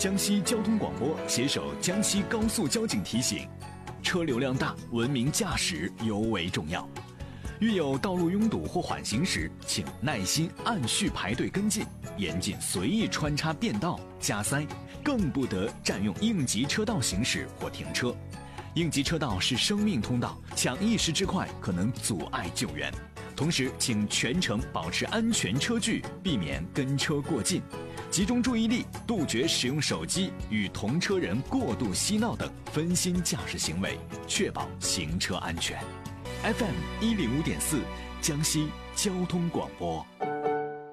江西交通广播携手江西高速交警提醒：车流量大，文明驾驶尤为重要。遇有道路拥堵或缓行时，请耐心按序排队跟进，严禁随意穿插变道、加塞，更不得占用应急车道行驶或停车。应急车道是生命通道，抢一时之快可能阻碍救援。同时，请全程保持安全车距，避免跟车过近，集中注意力，杜绝使用手机与同车人过度嬉闹等分心驾驶行为，确保行车安全。FM 105.4，江西交通广播。